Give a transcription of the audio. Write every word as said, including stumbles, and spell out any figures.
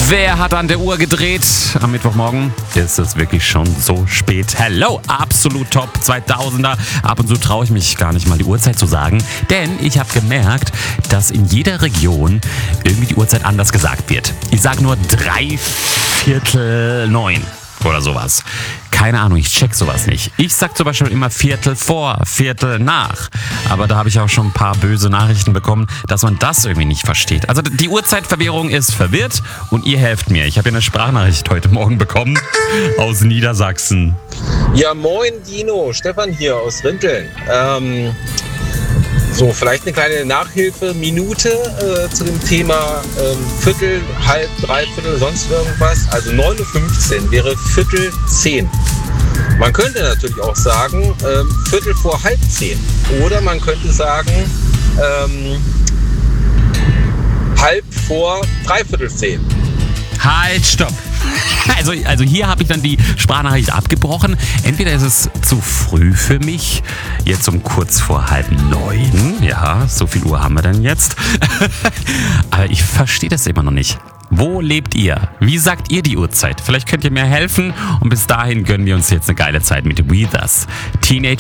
Wer hat an der Uhr gedreht? Am Mittwochmorgen ist es wirklich schon so spät. Hello, absolut top zweitausender. Ab und zu traue ich mich gar nicht mal die Uhrzeit zu sagen, denn ich habe gemerkt, dass in jeder Region irgendwie die Uhrzeit anders gesagt wird. Ich sage nur drei Viertel neun oder sowas. Keine Ahnung, ich check sowas nicht. Ich sag zum Beispiel immer Viertel vor, Viertel nach. Aber da habe ich auch schon ein paar böse Nachrichten bekommen, dass man das irgendwie nicht versteht. Also die Uhrzeitverwirrung ist verwirrt und ihr helft mir. Ich habe hier eine Sprachnachricht heute Morgen bekommen aus Niedersachsen. Ja, moin Dino, Stefan hier aus Rinteln. Ähm, so, vielleicht eine kleine Nachhilfe, Minute äh, zu dem Thema ähm, Viertel, halb, dreiviertel, sonst irgendwas. Also neun Uhr fünfzehn wäre Viertel zehn. Man könnte natürlich auch sagen ähm, Viertel vor halb zehn. Oder man könnte sagen ähm, halb vor dreiviertel zehn. Halt, stopp. Also, also hier habe ich dann die Sprachnachricht abgebrochen. Entweder ist es zu früh für mich, jetzt um kurz vor halb neun. Ja, so viel Uhr haben wir denn jetzt. Aber ich verstehe das immer noch nicht. Wo lebt ihr? Wie sagt ihr die Uhrzeit? Vielleicht könnt ihr mir helfen und bis dahin gönnen wir uns jetzt eine geile Zeit mit Weathers. Teenage